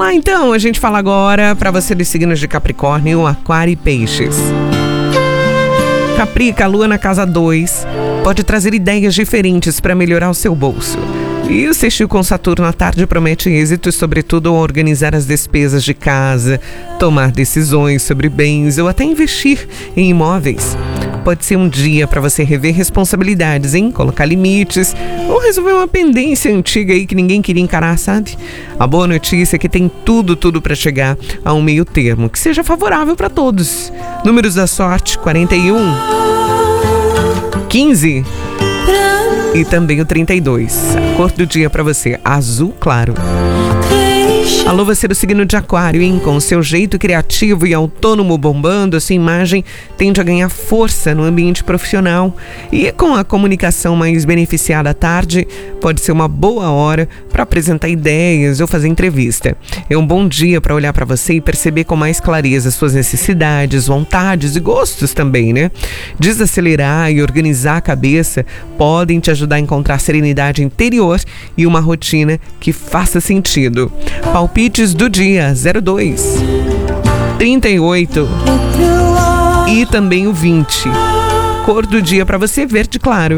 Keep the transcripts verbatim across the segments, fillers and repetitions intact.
lá então, a gente fala agora para você dos signos de Capricórnio, Aquário e Peixes. Caprica, Lua na casa dois, pode trazer ideias diferentes para melhorar o seu bolso. E o sextil com Saturno à tarde promete êxito, sobretudo ao organizar as despesas de casa, tomar decisões sobre bens ou até investir em imóveis. Pode ser um dia para você rever responsabilidades, hein? Colocar limites ou resolver uma pendência antiga aí que ninguém queria encarar, sabe? A boa notícia é que tem tudo, tudo para chegar a um meio termo que seja favorável para todos. Números da sorte, quarenta e um, quinze e também o trinta e dois. A cor do dia para você, azul claro. Alô, você do signo de Aquário, hein? Com o seu jeito criativo e autônomo bombando, a sua imagem tende a ganhar força no ambiente profissional. E com a comunicação mais beneficiada à tarde, pode ser uma boa hora para apresentar ideias ou fazer entrevista. É um bom dia para olhar para você e perceber com mais clareza suas necessidades, vontades e gostos também, né? Desacelerar e organizar a cabeça podem te ajudar a encontrar serenidade interior e uma rotina que faça sentido. Palpites do dia, zero dois, trinta e oito e também o vinte. Cor do dia para você, verde claro.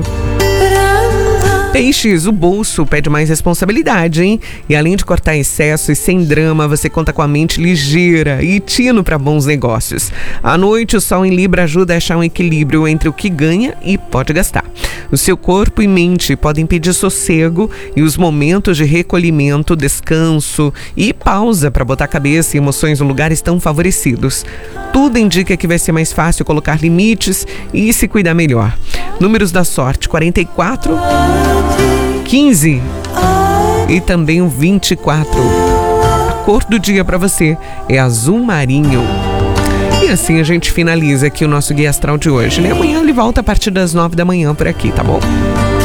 Peixes, o bolso pede mais responsabilidade, hein? E além de cortar excessos sem drama, você conta com a mente ligeira e tino para bons negócios. À noite, o sol em Libra ajuda a achar um equilíbrio entre o que ganha e pode gastar. O seu corpo e mente podem pedir sossego e os momentos de recolhimento, descanso e pausa para botar a cabeça e emoções no lugar estão favorecidos. Tudo indica que vai ser mais fácil colocar limites e se cuidar melhor. Números da sorte, quarenta e quatro, quinze e também o vinte e quatro. A cor do dia para você é azul marinho. E assim a gente finaliza aqui o nosso Guia Astral de hoje, né? Amanhã ele volta a partir das nove da manhã por aqui, tá bom?